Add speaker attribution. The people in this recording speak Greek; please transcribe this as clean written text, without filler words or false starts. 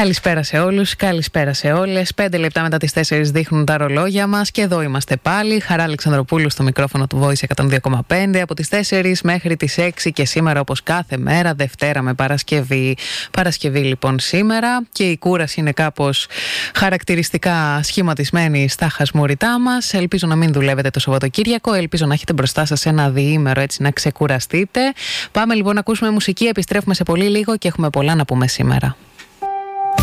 Speaker 1: Καλησπέρα σε όλους, καλησπέρα σε όλες. 5 λεπτά μετά τις 4 δείχνουν τα ρολόγια μας και εδώ είμαστε πάλι. Χαρά Αλεξανδροπούλου στο μικρόφωνο του Voice 102,5 από τις 4 μέχρι τις 6 και σήμερα όπως κάθε μέρα, Δευτέρα με Παρασκευή. Παρασκευή λοιπόν σήμερα και η κούραση είναι κάπως χαρακτηριστικά σχηματισμένη στα χασμουριτά μας. Ελπίζω να μην δουλεύετε το Σαββατοκύριακο, ελπίζω να έχετε μπροστά σας ένα διήμερο έτσι να ξεκουραστείτε. Πάμε λοιπόν να ακούσουμε μουσική, επιστρέφουμε σε πολύ λίγο και έχουμε πολλά να πούμε σήμερα.